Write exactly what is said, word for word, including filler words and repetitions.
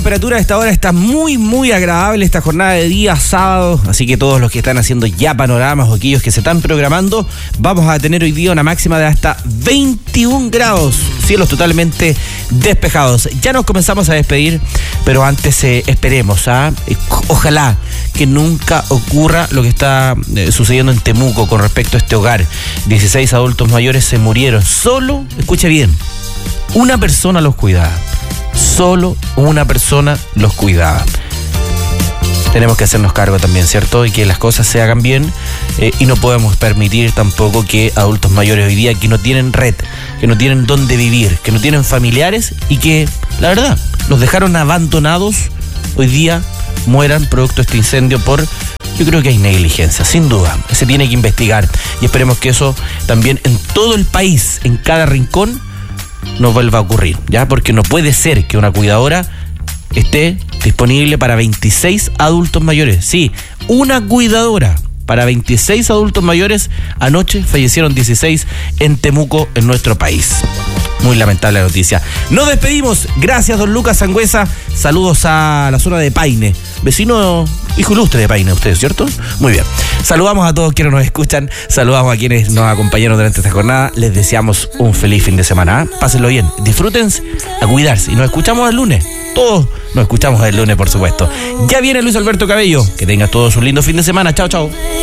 temperatura a esta hora está muy, muy agradable esta jornada de día sábado, así que todos los que están haciendo ya panoramas o aquellos que se están programando, vamos a tener hoy día una máxima de hasta veintiún grados, cielos totalmente despejados. Ya nos comenzamos a despedir, pero antes eh, esperemos, ¿ah? Ojalá que nunca ocurra lo que está eh, sucediendo en Temuco con respecto a este hogar. dieciséis adultos mayores se murieron. Solo, escuche bien, una persona los cuidaba. Solo una persona los cuidaba. Tenemos que hacernos cargo también, ¿cierto? Y que las cosas se hagan bien eh, y no podemos permitir tampoco que adultos mayores hoy día que no tienen red, que no tienen dónde vivir, que no tienen familiares y que, la verdad, los dejaron abandonados, hoy día mueran producto de este incendio por... Yo creo que hay negligencia, sin duda. Se tiene que investigar y esperemos que eso también en todo el país, en cada rincón, no vuelva a ocurrir, ¿ya? Porque no puede ser que una cuidadora esté disponible para veintiséis adultos mayores. Sí, una cuidadora para veintiséis adultos mayores. Anoche fallecieron dieciséis en Temuco, en nuestro país. Muy lamentable la noticia. Nos despedimos. Gracias, don Lucas Sangüesa. Saludos a la zona de Paine. Vecino, hijo ilustre de Paine, usted, ¿cierto? Muy bien. Saludamos a todos quienes nos escuchan. Saludamos a quienes nos acompañaron durante esta jornada. Les deseamos un feliz fin de semana. ¿eh? Pásenlo bien. Disfrútense, a cuidarse. Y nos escuchamos el lunes. Todos nos escuchamos el lunes, por supuesto. Ya viene Luis Alberto Cabello. Que tenga todos un lindo fin de semana. Chao, chao.